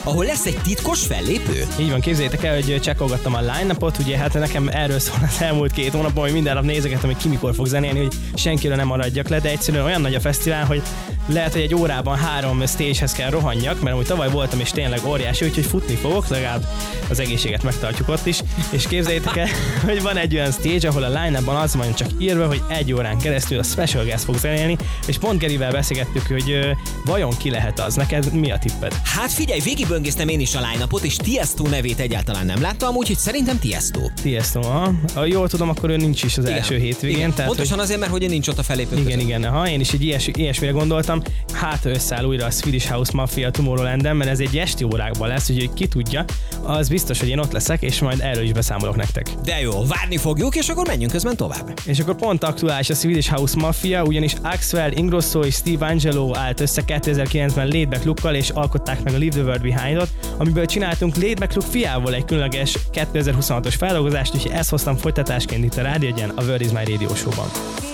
ahol lesz egy titkos fellépő. Így van, képzeljétek el, hogy csekkolgattam a line-upot, ugye hát nekem erről szól az elmúlt 2 hónapban, hogy minden nap nézegetem, hogy ki mikor fog zenélni, hogy senkiről nem maradjak le, de egyszerűen olyan nagy a fesztivál, hogy lehet, hogy egy órában 3 stagehez kell rohanjak, mert amúgy tavaly voltam, és tényleg óriási, úgyhogy futni fogok, legalább az egészséget megtartjuk ott is, és képzeljétek el, hogy van egy olyan stage, ahol a line-upban az van csak írva, hogy 1 órán keresztül a Special Guest fog zenélni, és pont Gerivel beszélgettük, hogy vajon ki lehet az, neked mi a tipped? Hát figyelj, végigböngésztem én is a line-upot, és Tiesto nevét egyáltalán nem láttam, úgyhogy szerintem Tiesto. Tiesto, ha jól tudom, akkor ő nincs is az első hétvégén. Igen. Tehát, pontosan azért, mert hogy nincs ott a fellépő. Igen, én is egy ilyesmire gondoltam. Hát összeáll újra a Swedish House Mafia Tomorrowland-en, mert ez egy esti órákban lesz, úgyhogy ki tudja, az biztos, hogy én ott leszek, és majd erről is beszámolok nektek. De jó, várni fogjuk, és akkor menjünk közben tovább. És akkor pont aktuális a Swedish House Mafia, ugyanis Axwell, Ingrosso és Steve Angelo állt össze 2009-ben Laidback Luke-kal, és alkották meg a Leave the World Behind-ot, amiből csináltunk Laidback Luke fiával egy különleges 2026-os feldolgozást, úgyhogy ezt hoztam folytatásként itt a Rádió Egyen, a World is My Radio Show-ban.